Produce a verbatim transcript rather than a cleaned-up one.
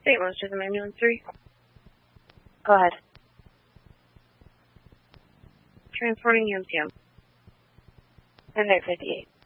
Saint Louis Rhythm Ambulance three. Go ahead. Transporting U M C M. ten fifty-eight.